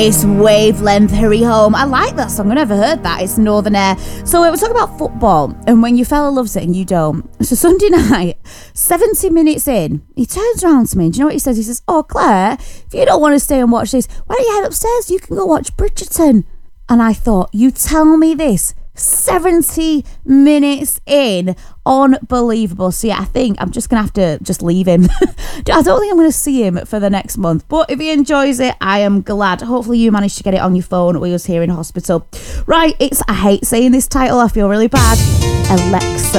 It's Wavelength, Hurry Home. I like that song. I never heard that. It's Northern Air. So we're talking about football and when your fella loves it and you don't. So Sunday night, 70 minutes in, he turns around to me and do you know what he says? He says, oh, Claire, if you don't want to stay and watch this, why don't you head upstairs? You can go watch Bridgerton. And I thought, you tell me this 70 minutes in, unbelievable. So yeah, I think I'm just gonna have to just leave him. I don't think I'm gonna see him for the next month, but if he enjoys it, I am glad. Hopefully you managed to get it on your phone while you was here in hospital. Right, I hate saying this title, I feel really bad. Alexa.